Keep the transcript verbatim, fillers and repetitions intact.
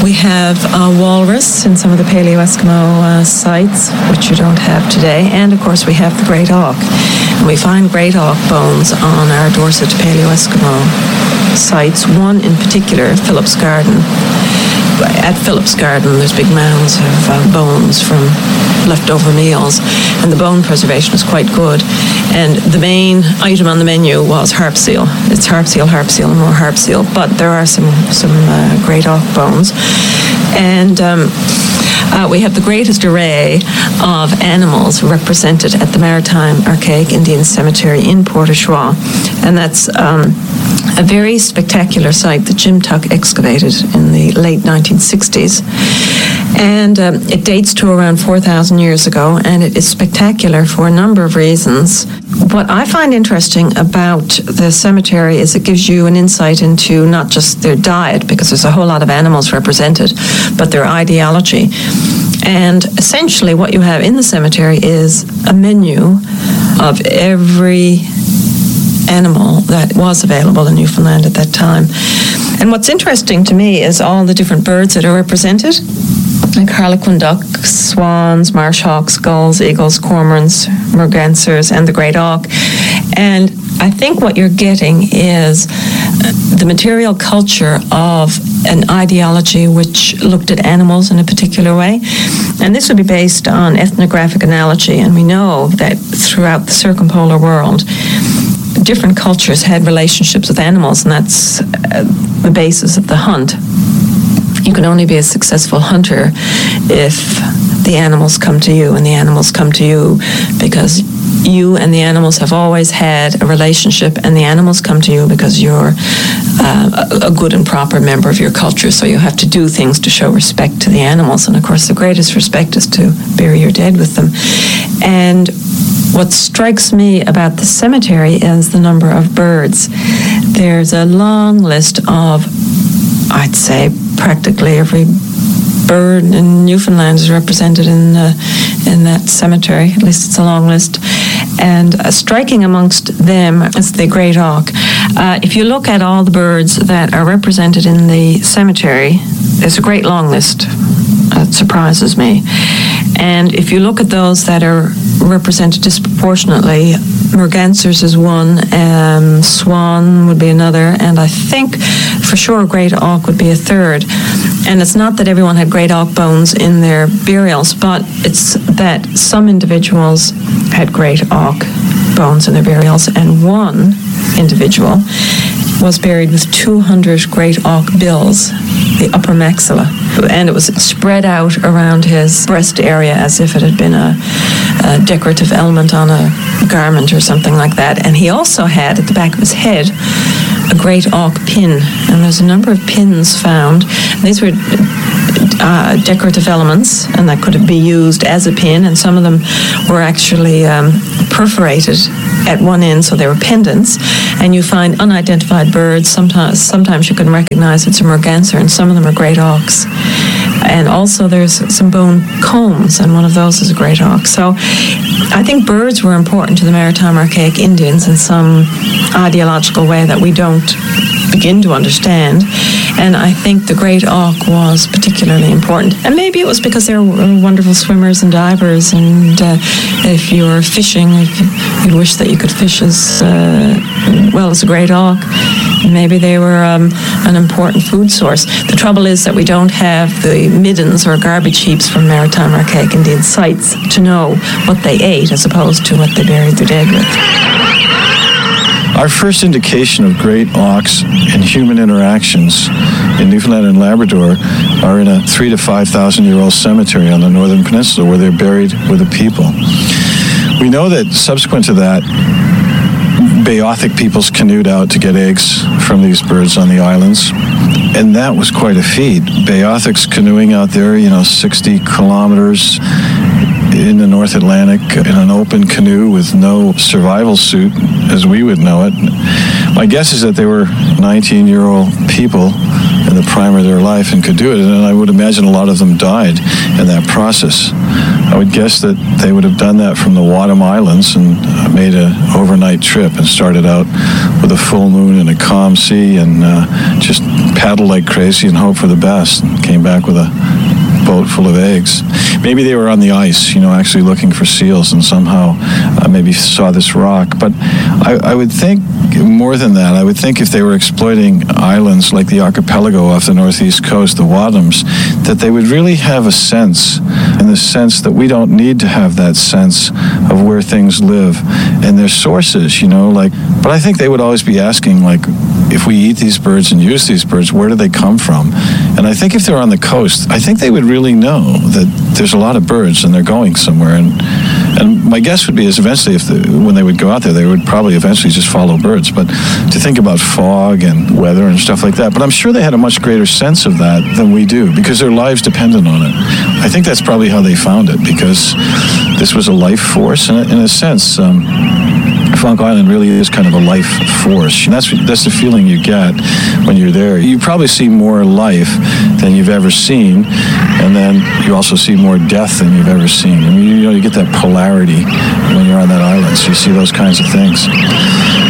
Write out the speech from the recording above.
We have uh, walrus in some of the Paleo-Eskimo uh, sites, which you don't have today. And, of course, we have the great auk. And we find great auk bones on our Dorset Paleo-Eskimo sites. One in particular, Phillips Garden. At Phillips Garden, there's big mounds of uh, bones from leftover meals, and the bone preservation is quite good. And the main item on the menu was harp seal. It's harp seal, harp seal, and more harp seal. But there are some some uh, great auk bones, and um, uh, we have the greatest array of animals represented at the Maritime Archaic Indian Cemetery in Portachua, and that's um, a very spectacular site that Jim Tuck excavated in the late nineteen sixties. And um, it dates to around four thousand years ago, and it is spectacular for a number of reasons. What I find interesting about the cemetery is it gives you an insight into not just their diet, because there's a whole lot of animals represented, but their ideology. And essentially what you have in the cemetery is a menu of every animal that was available in Newfoundland at that time. And what's interesting to me is all the different birds that are represented, like harlequin ducks, swans, marsh hawks, gulls, eagles, cormorants, mergansers, and the great auk. And I think what you're getting is the material culture of an ideology which looked at animals in a particular way. And this would be based on ethnographic analogy, and we know that throughout the circumpolar world, different cultures had relationships with animals, and that's uh, the basis of the hunt. You can only be a successful hunter if the animals come to you, and the animals come to you because you and the animals have always had a relationship, and the animals come to you because you're uh, a, a good and proper member of your culture, so you have to do things to show respect to the animals. And of course the greatest respect is to bury your dead with them. And what strikes me about the cemetery is the number of birds. There's a long list of, I'd say, practically every bird in Newfoundland is represented in uh, in that cemetery. At least it's a long list. And uh, striking amongst them is the great auk. Uh, if you look at all the birds that are represented in the cemetery, there's a great long list. That surprises me. And if you look at those that are represented disproportionately, mergansers is one, um, swan would be another, and I think for sure great auk would be a third. And it's not that everyone had great auk bones in their burials, but it's that some individuals had great auk bones in their burials, and one individual was buried with two hundred great auk bills, the upper maxilla, and it was spread out around his breast area as if it had been a, a decorative element on a garment or something like that. And he also had at the back of his head a great auk pin, and there's a number of pins found. These were uh, decorative elements, and that could be used as a pin, and some of them were actually um, perforated at one end, so they were pendants. And you find unidentified birds. Sometimes, sometimes you can recognize it's a merganser, and some of them are great auks. And also there's some bone combs, and one of those is a great auk. So I think birds were important to the Maritime Archaic Indians in some ideological way that we don't begin to understand. And I think the great auk was particularly important. And maybe it was because they were wonderful swimmers and divers, and uh, if you were fishing, you'd wish that you could fish as uh, well as a great auk. Maybe they were um, an important food source. The trouble is that we don't have the middens or garbage heaps from Maritime Archaic Indian sites to know what they ate as opposed to what they buried their dead with. Our first indication of great auks and human interactions in Newfoundland and Labrador are in a three to five thousand year old cemetery on the Northern Peninsula where they're buried with the people. We know that subsequent to that, Beothuk peoples canoed out to get eggs from these birds on the islands, and that was quite a feat. Beothuks canoeing out there, you know, sixty kilometers in the North Atlantic in an open canoe with no survival suit as we would know it. My guess is that they were nineteen-year-old people in the prime of their life and could do it, and I would imagine a lot of them died in that process. I would guess that they would have done that from the Wadham Islands and made an overnight trip and started out with a full moon and a calm sea, and uh, just paddled like crazy and hoped for the best, and came back with a boat full of eggs. Maybe they were on the ice, you know, actually looking for seals, and somehow uh, maybe saw this rock. But I, I would think more than that. I would think if they were exploiting islands like the archipelago off the northeast coast, the Wadhams, that they would really have a sense, in the sense that we don't need to have that sense of where things live and their sources, you know, like, but I think they would always be asking, like, if we eat these birds and use these birds, where do they come from? And I think if they're on the coast, I think they would really know that there's a lot of birds and they're going somewhere. And and my guess would be is eventually, if the, when they would go out there, they would probably eventually just follow birds. But to think about fog and weather and stuff like that, but I'm sure they had a much greater sense of that than we do, because their lives depended on it. I think that's probably how they found it, because this was a life force, in a, in a sense. Um, Funk Island really is kind of a life force. And that's that's the feeling you get when you're there. You probably see more life than you've ever seen, and then you also see more death than you've ever seen. I mean, you know, you get that polarity when you're on that island, so you see those kinds of things.